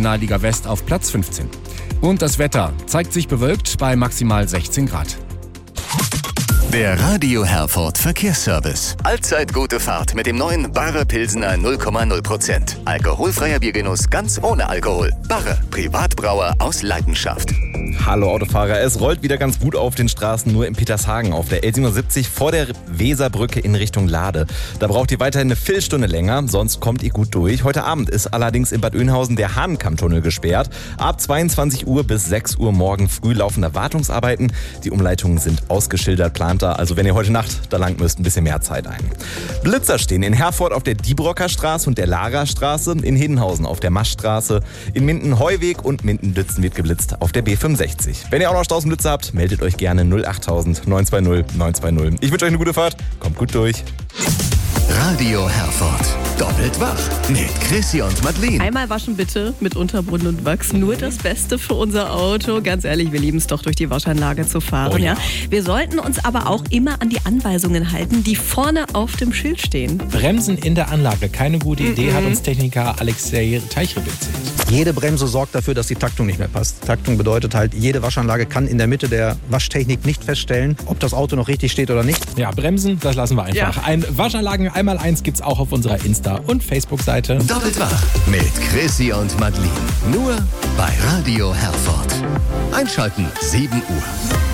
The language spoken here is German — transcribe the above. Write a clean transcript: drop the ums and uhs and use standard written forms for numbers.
Regionalliga West auf Platz 15. Und das Wetter zeigt sich bewölkt bei maximal 16 Grad. Der Radio Herford Verkehrsservice. Allzeit gute Fahrt mit dem neuen Barre Pilsener 0,0%. Alkoholfreier Biergenuss ganz ohne Alkohol. Barre, Privatbrauer aus Leidenschaft. Hallo Autofahrer, es rollt wieder ganz gut auf den Straßen, nur in Petershagen auf der L77 vor der Weserbrücke in Richtung Lade. Da braucht ihr weiterhin eine Viertelstunde länger, sonst kommt ihr gut durch. Heute Abend ist allerdings in Bad Oeynhausen der Hahnenkammtunnel gesperrt. Ab 22 Uhr bis 6 Uhr morgen früh laufende Wartungsarbeiten. Die Umleitungen sind ausgeschildert, plant da. Also wenn ihr heute Nacht da lang müsst, ein bisschen mehr Zeit ein. Blitzer stehen in Herford auf der Diebrocker Straße und der Lara-Straße, in Hedenhausen auf der Maschstraße, in Minden-Heuweg und Minden-Dützen wird geblitzt auf der B65. Wenn ihr auch noch Straßenblitze habt, meldet euch gerne 08000 920 920. Ich wünsche euch eine gute Fahrt, kommt gut durch. Radio Herford. Doppelt wach mit Chrissy und Madeleine. Einmal waschen bitte mit Unterbrunnen und Wachs. Nur das Beste für unser Auto. Ganz ehrlich, wir lieben es doch, durch die Waschanlage zu fahren. Oh ja. Wir sollten uns aber auch immer an die Anweisungen halten, die vorne auf dem Schild stehen. Bremsen in der Anlage, keine gute Idee, hat uns Techniker Alexei Teichre erzählt. Jede Bremse sorgt dafür, dass die Taktung nicht mehr passt. Taktung bedeutet halt, jede Waschanlage kann in der Mitte der Waschtechnik nicht feststellen, ob das Auto noch richtig steht oder nicht. Ja, Bremsen, das lassen wir einfach. Ja. Ein Waschanlagen 1x1 gibt's auch auf unserer Insta- und Facebook-Seite. Doppelt wach mit Chrissy und Madeleine. Nur bei Radio Herford. Einschalten 7 Uhr.